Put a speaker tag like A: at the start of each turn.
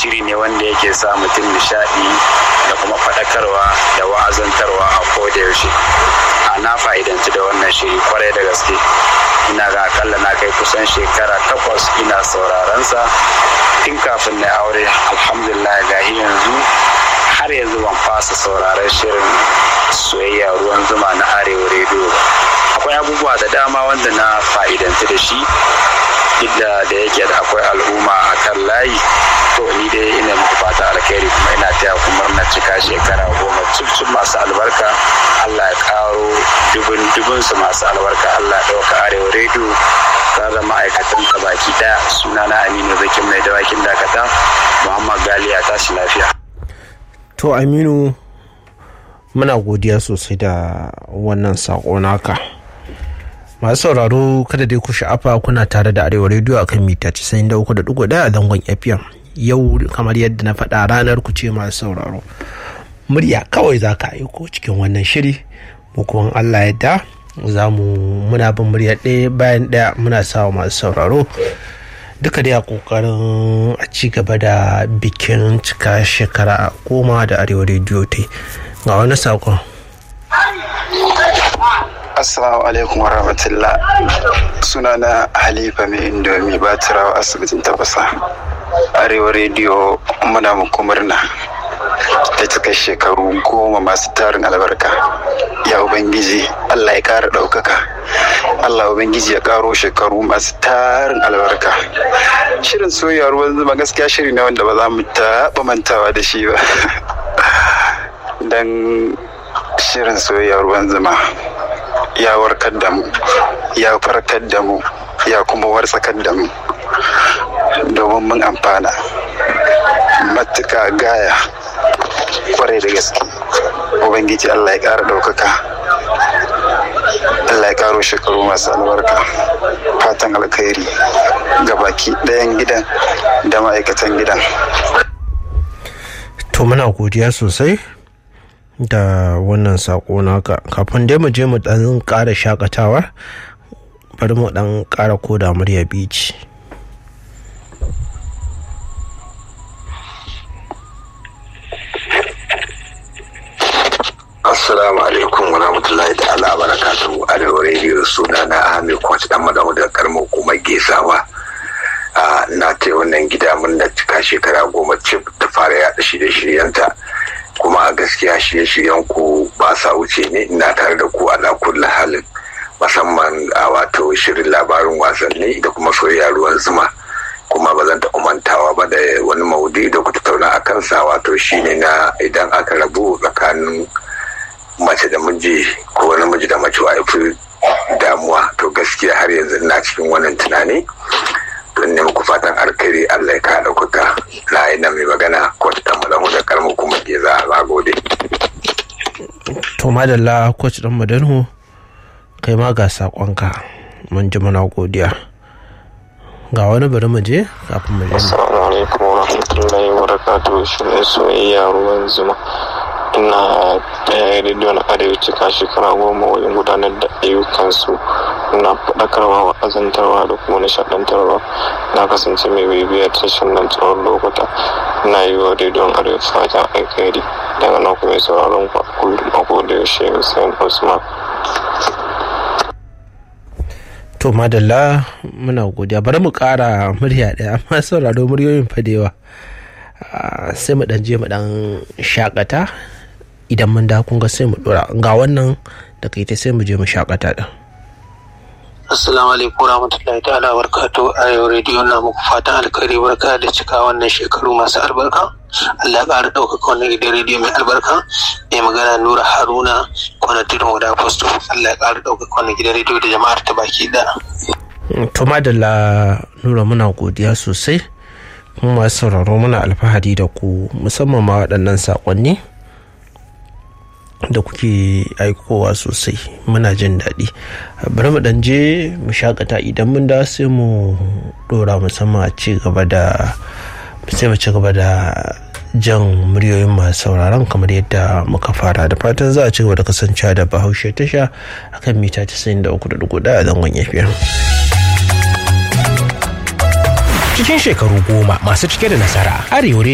A: shiri ne wanda yake sa mutum nishaɗi da kuma faɗakarwa da wa'azantarwa a koda yaushe. Na fa'idanci da wannan shiri kwarai da gaske. Ina ga akalla na kai kusan shekara 8 ina sauraron sa tun kafin na aure. Alhamdulillah gahi yanzu har yanzu ban fasa sauraron shirin soyayya ruwan zuma na Arewa rediyo. Akwai abubuwa da dama wanda na fa'idanci da shi, duk da yake da akwai al'umma a kan layi. To ni dai ina muku fata alkhairi kuma ina taya ku murna cika shekara 10 cif masu albarka. Allah ya karo dubun su masu albarka. Allah ya dauka Arewa rediyo tare da ma'aikatan ka baki daya. Sunana Aminu Zakin mai dawakin dakata. Muhammad Gali ya tashi lafiya.
B: To Aminu, muna godiya sosai da wannan sako naka. Masu sauraro kada dai ku sha'afa, kuna tare da Arewa rediyo akan mita 93.1 a zangon FM. Yau kamar yadda na faɗa, ranar ku ce masu sauraro. Murya kawai za ka aiko cikin wannan shiri, mu kuma Allah yadda muna bin murya ɗaya bayan ɗaya muna sawa masu sauraro duka dai a ƙoƙarin a ci gaba da bikin cika shekara 10 da Arewa rediyo ta yi. Ga wani saƙon.
C: Assalamu alaikum wa rahmatullah. Sunana Halifa mai indomi Batirawa asibitin Tafasa. Arewa rediyo muna muku murna da cika shekaru 10 masu tarin albarka. Ya Ubangiji Allah ya ƙara ɗaukaka. Allah Ubangiji ya ƙaro shekaru masu tarin albarka. Shirin soyayya ruwan zuma gaskiya shiri ne wanda ba za mu taɓa mantawa da shi ba. Dan shirin soyayya ruwan zuma ya warkar da mu, ya farkar da mu, ya kuma wartsakar da mu, domin mun amfana matuka gaya kwarai da gaske. Ubangiji Allah ya ƙara ɗaukaka, Allah ya ƙaro shekaru masu albarka. Fatan alkhairi ga baki ɗayan gidan da ma'aikatan gidan.
B: To muna godiya sosai da wannan sako naka. Kafin dai mu je mu dan ƙara shakatawa, bari mu dan ƙara koda murya bici.
D: Assalamu alaikum wa rahmatullahi ta'ala wa barakatuhu. Arewa rediyo, sunana Ahmed Kwaci dan madamu da karamar hukumar Gesawa. Na ta wannan gida mun da cika shekara 10 cif ta fara yaɗa shirye-shiryenta, kuma gaskiya shirye-shiryen ku ba sa wuce ne. Ina tare da ku ala kulli halin, musamman a wato shirin labarin wasanni da kuma soyayya ruwan zuma. Kuma ba zan taɓa mantawa ba da wani maudu'i da ku tattauna a kansa, wato shine na idan aka rabu tsakanin mace da miji ko namiji da mace wa fi damuwa. To gaskiya har yanzu ina cikin wannan tunani. Don ne muku fatan alkhairi, Allah ya kada kuka. Na ina mai magana Coach dan Madamu da karmu kuma ke za a gode.
B: To madalla Coach dan Madamu, kai ma ga sakonka, mun ji muna godiya. Ga wani bari mu je kafin mu je.
E: Assalamu alaikum wa rahmatullahi wa barakatuhu. Shirin soyayya ruwan zuma. Ina rediyo na Arewa cika shekara 10 wajen gudanar da ayyukansu na faɗakarwa, wa'azantarwa da kuma nishaɗantarwa. Na kasance mai bibiyar tashin nan tsawon lokuta. Ina yi wa rediyon Arewa fatan alkhairi. Daga nan kuma sauraron ku kullum a kodayaushe Hussein Usman.
B: To madalla, muna godiya. Bari mu ƙara murya ɗaya, amma sauraro muryoyin fadewa. Sai mu ɗan je mu ɗan shakata. Idan mun da kun ga sai mu dora. Ga wannan da kai ta sai mu je mu shakata din.
F: Assalamu alaikum warahmatullahi ta'ala barakatuh. Arewa rediyo na muku fatan alkhairi, barka da cika wannan shekaru masu albarka. Allah ya ƙara ɗaukaka wannan gidan rediyo mai albarka. Mai magana Nura Haruna, kwana tudun wada posto. Allah ya ƙara ɗaukaka wannan gidan rediyo da jama'ar ta baki da.
B: To madalla Nura, muna godiya sosai. Kuma masu sauraro muna alfahari da ku, musamman ma waɗannan saƙonni da kuke aikowa sosai, muna jin daɗi. Bari mu ɗan je mu shakata, idan mun da sai mu ɗora, musamman a ci gaba da jan muryoyin masu sauraron kamar yadda muka fara. Da fatan za a ci gaba da kasancewa da Bahaushe Tasha akan mita 93.1 a zangon FM.
G: Cikin shekaru 10 masu cike da nasara, Arewa